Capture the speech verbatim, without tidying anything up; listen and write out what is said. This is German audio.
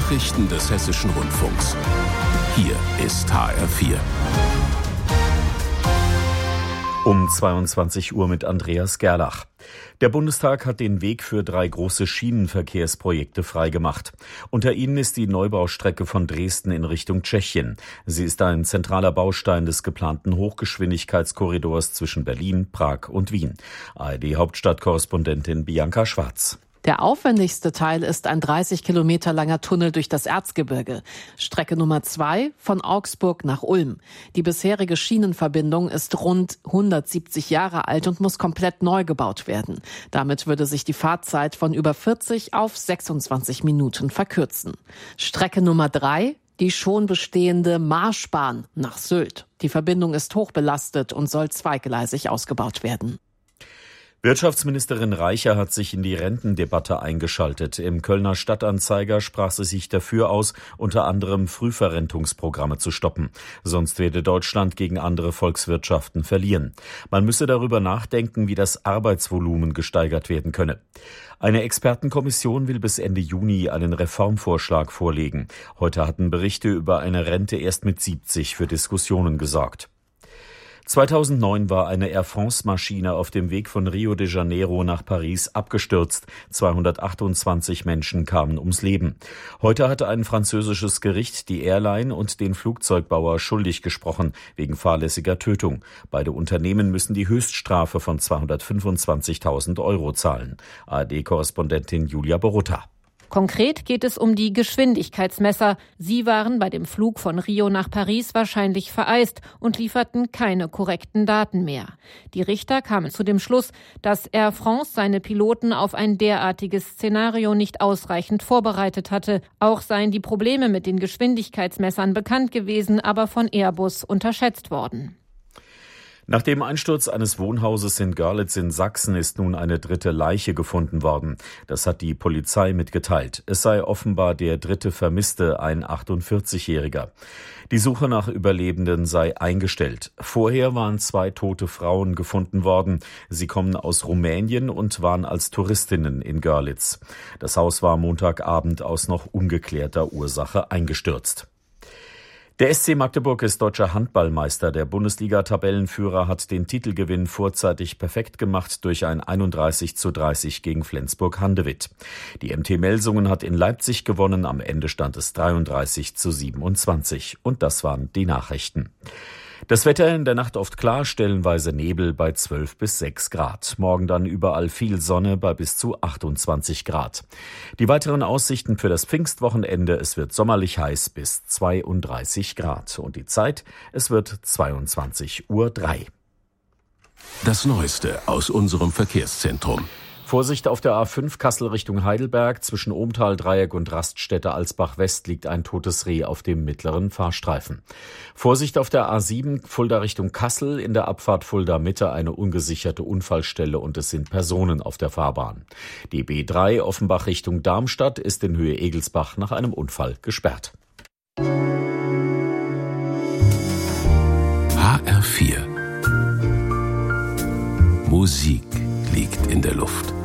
Nachrichten des Hessischen Rundfunks. Hier ist H R vier. Um zweiundzwanzig Uhr mit Andreas Gerlach. Der Bundestag hat den Weg für drei große Schienenverkehrsprojekte freigemacht. Unter ihnen ist die Neubaustrecke von Dresden in Richtung Tschechien. Sie ist ein zentraler Baustein des geplanten Hochgeschwindigkeitskorridors zwischen Berlin, Prag und Wien. A R D-Hauptstadtkorrespondentin Bianca Schwarz. Der aufwendigste Teil ist ein dreißig Kilometer langer Tunnel durch das Erzgebirge. Strecke Nummer zwei von Augsburg nach Ulm. Die bisherige Schienenverbindung ist rund hundertsiebzig Jahre alt und muss komplett neu gebaut werden. Damit würde sich die Fahrzeit von über vierzig auf sechsundzwanzig Minuten verkürzen. Strecke Nummer drei, die schon bestehende Marschbahn nach Sylt. Die Verbindung ist hochbelastet und soll zweigleisig ausgebaut werden. Wirtschaftsministerin Reicher hat sich in die Rentendebatte eingeschaltet. Im Kölner Stadtanzeiger sprach sie sich dafür aus, unter anderem Frühverrentungsprogramme zu stoppen. Sonst werde Deutschland gegen andere Volkswirtschaften verlieren. Man müsse darüber nachdenken, wie das Arbeitsvolumen gesteigert werden könne. Eine Expertenkommission will bis Ende Juni einen Reformvorschlag vorlegen. Heute hatten Berichte über eine Rente erst mit siebzig für Diskussionen gesorgt. zweitausendneun war eine Air France-Maschine auf dem Weg von Rio de Janeiro nach Paris abgestürzt. zweihundertachtundzwanzig Menschen kamen ums Leben. Heute hatte ein französisches Gericht die Airline und den Flugzeugbauer schuldig gesprochen wegen fahrlässiger Tötung. Beide Unternehmen müssen die Höchststrafe von zweihundertfünfundzwanzigtausend Euro zahlen. A R D-Korrespondentin Julia Borutta. Konkret geht es um die Geschwindigkeitsmesser. Sie waren bei dem Flug von Rio nach Paris wahrscheinlich vereist und lieferten keine korrekten Daten mehr. Die Richter kamen zu dem Schluss, dass Air France seine Piloten auf ein derartiges Szenario nicht ausreichend vorbereitet hatte. Auch seien die Probleme mit den Geschwindigkeitsmessern bekannt gewesen, aber von Airbus unterschätzt worden. Nach dem Einsturz eines Wohnhauses in Görlitz in Sachsen ist nun eine dritte Leiche gefunden worden. Das hat die Polizei mitgeteilt. Es sei offenbar der dritte Vermisste, ein achtundvierzigjähriger. Die Suche nach Überlebenden sei eingestellt. Vorher waren zwei tote Frauen gefunden worden. Sie kommen aus Rumänien und waren als Touristinnen in Görlitz. Das Haus war Montagabend aus noch ungeklärter Ursache eingestürzt. Der S C Magdeburg ist deutscher Handballmeister. Der Bundesliga-Tabellenführer hat den Titelgewinn vorzeitig perfekt gemacht durch ein einunddreißig zu dreißig gegen Flensburg-Handewitt. Die M T Melsungen hat in Leipzig gewonnen. Am Ende stand es dreiunddreißig zu siebenundzwanzig. Und das waren die Nachrichten. Das Wetter in der Nacht oft klar, stellenweise Nebel bei zwölf bis sechs Grad. Morgen dann überall viel Sonne bei bis zu achtundzwanzig Grad. Die weiteren Aussichten für das Pfingstwochenende: es wird sommerlich heiß bis zweiunddreißig Grad. Und die Zeit: es wird zweiundzwanzig Uhr drei. Das Neueste aus unserem Verkehrszentrum. Vorsicht auf der A fünf Kassel Richtung Heidelberg. Zwischen Ohmtal-Dreieck und Raststätte-Alsbach-West liegt ein totes Reh auf dem mittleren Fahrstreifen. Vorsicht auf der A sieben Fulda Richtung Kassel. In der Abfahrt Fulda-Mitte eine ungesicherte Unfallstelle und es sind Personen auf der Fahrbahn. Die B drei Offenbach Richtung Darmstadt ist in Höhe Egelsbach nach einem Unfall gesperrt. H R vier. Musik liegt in der Luft.